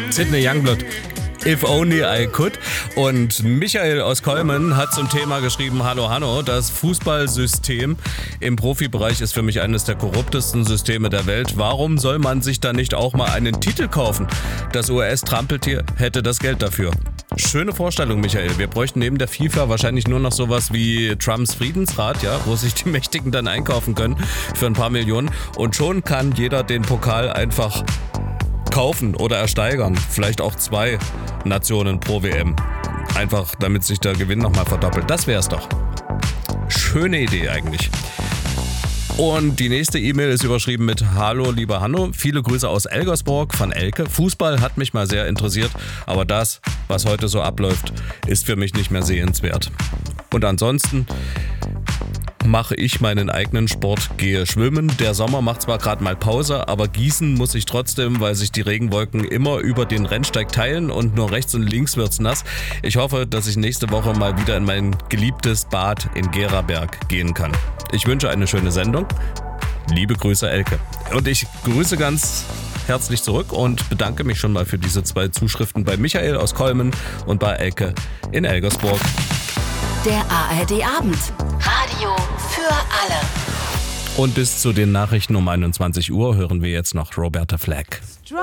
Sydney Youngblood. If only I could. Und Michael aus Kolmen hat zum Thema geschrieben, hallo Hanno, das Fußballsystem im Profibereich ist für mich eines der korruptesten Systeme der Welt. Warum soll man sich da nicht auch mal einen Titel kaufen? Das US-Trampeltier hätte das Geld dafür. Schöne Vorstellung, Michael. Wir bräuchten neben der FIFA wahrscheinlich nur noch sowas wie Trumps Friedensrat, ja, wo sich die Mächtigen dann einkaufen können für ein paar Millionen. Und schon kann jeder den Pokal einfach kaufen oder ersteigern. Vielleicht auch 2 Nationen pro WM. Einfach, damit sich der Gewinn nochmal verdoppelt. Das wär's doch. Schöne Idee eigentlich. Und die nächste E-Mail ist überschrieben mit Hallo, lieber Hanno. Viele Grüße aus Elgersborg von Elke. Fußball hat mich mal sehr interessiert, aber das, was heute so abläuft, ist für mich nicht mehr sehenswert. Und ansonsten mache ich meinen eigenen Sport, gehe schwimmen. Der Sommer macht zwar gerade mal Pause, aber gießen muss ich trotzdem, weil sich die Regenwolken immer über den Rennsteig teilen und nur rechts und links wird's nass. Ich hoffe, dass ich nächste Woche mal wieder in mein geliebtes Bad in Geraberg gehen kann. Ich wünsche eine schöne Sendung. Liebe Grüße, Elke. Und ich grüße ganz herzlich zurück und bedanke mich schon mal für diese 2 Zuschriften bei Michael aus Kolmen und bei Elke in Elgersborg. Der ARD-Abend. Radio für alle. Und bis zu den Nachrichten um 21 Uhr hören wir jetzt noch Roberta Flack.